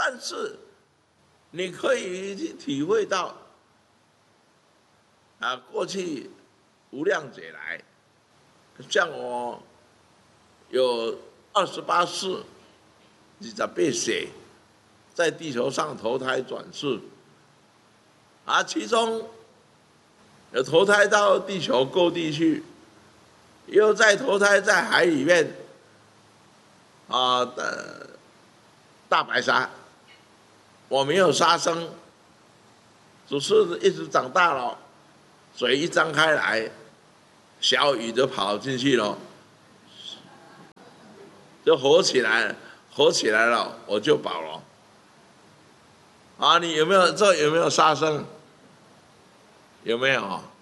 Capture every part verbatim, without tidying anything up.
但是你可以去体会到，啊，过去无量劫来，像我有二十八世，二十八世，在地球上投胎转世，啊，其中有投胎到地球各地去，又再投胎在海里面，啊的大白鲨，我没有杀生，只是一直长大了，水一张开来，小鱼就跑进去了，就活起来，活起来了，我就饱了。啊，你有没有这有没有杀生？有没有？啊，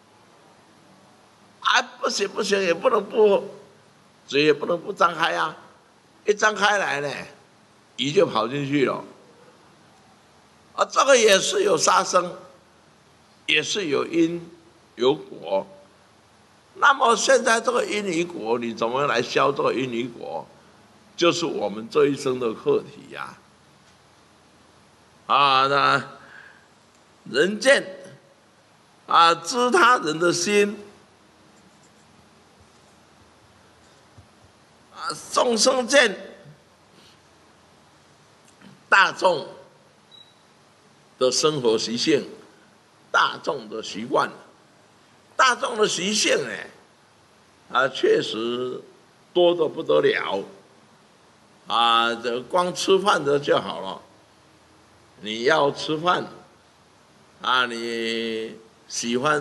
不行不行，也不能不，嘴也不能不张开啊！一张开来呢，鱼就跑进去了。啊，这个也是有杀生，也是有因有果。那么现在这个因与果，你怎么来消这个因与果？就是我们这一生的课题呀、啊。啊，那人见啊，知他人的心啊，众生见大众的生活习性，大众的习惯，大众的习性呢，啊，确实多得不得了，啊，这光吃饭的就好了。你要吃饭，啊，你喜欢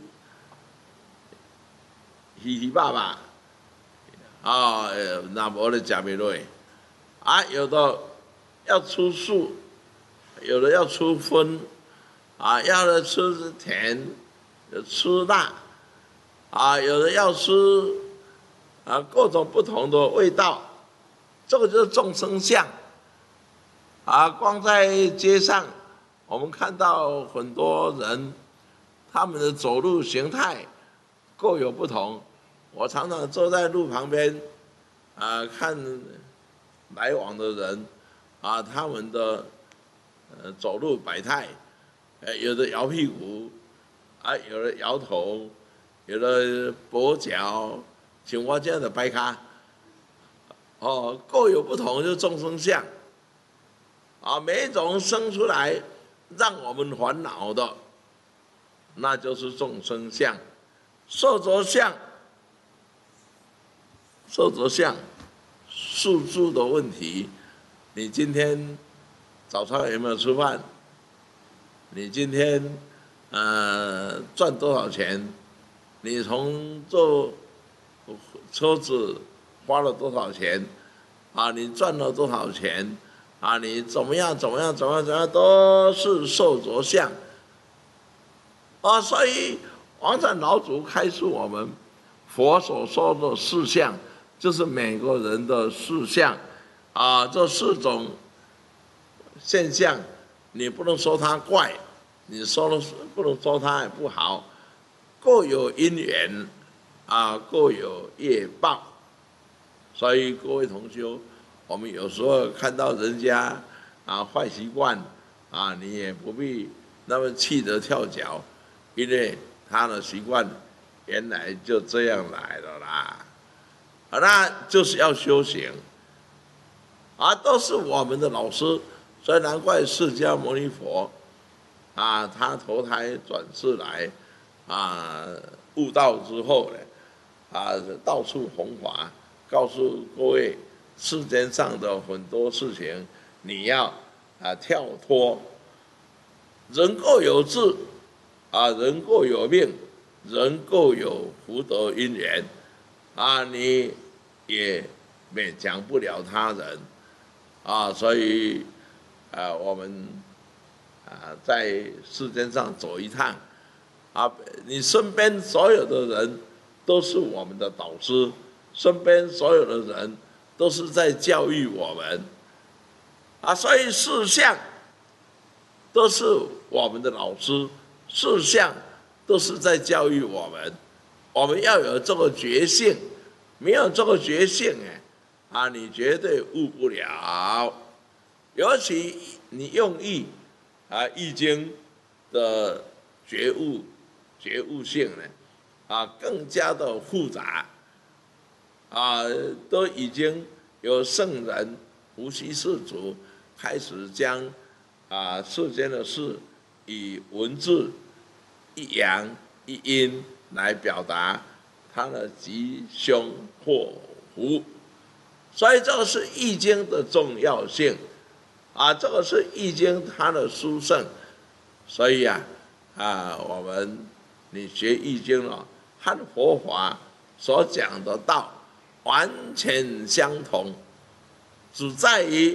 稀稀巴巴，啊，那无咧食袂落，啊，有的要吃素，有的要吃荤，啊，要的吃甜，吃辣，啊，有的要吃啊各种不同的味道，这个就是众生相。啊，光在街上，我们看到很多人，他们的走路形态各有不同。我常常坐在路旁边，啊，看来往的人，啊，他们的呃走路百态，呃，有的摇屁股，啊，有的摇头，有的跛脚，像我这样的摆卡，哦，各有不同，就是众生相。啊，每一种生出来让我们烦恼的，那就是众生相、受着相、受着相、宿住的问题。你今天早上有没有吃饭？你今天呃赚多少钱？你从坐车子花了多少钱？啊，你赚了多少钱？啊，你怎么样？怎么样？怎么样？怎么样？都是受着相。啊，所以王禅老祖开示我们，佛所说的四相，就是每个人的四相。啊，这四种现象，你不能说它怪，你说了不能说它也不好，各有因缘，啊，各有业报。所以各位同修，我们有时候看到人家啊坏习惯啊，你也不必那么气得跳脚，因为他的习惯原来就这样来的啦。啊，那就是要修行啊，都是我们的老师，所以难怪释迦牟尼佛啊，他投胎转世来啊，悟道之后呢，啊，到处弘法，告诉各位。世间上的很多事情，你要啊跳脱。人各有志，啊，人各有命，人各有福德因缘，啊，你也勉强不了他人，啊，所以啊，我们啊在世间上走一趟，啊，你身边所有的人都是我们的导师，身边所有的人。都是在教育我们，啊，所以四相都是我们的老师，四相都是在教育我们。我们要有这个觉性，没有这个觉性，哎，啊，你绝对悟不了。尤其你用意啊，《易经》的觉悟、觉悟性呢，啊，更加的复杂，啊，都已经有圣人伏羲氏族开始将啊世间的事以文字一阳一阴来表达它的吉凶祸福，所以这个是《易经》的重要性。啊，这个是《易经》它的殊胜，所以啊，啊，我们你学《易经》了，和佛法所讲的道完全相同，只在于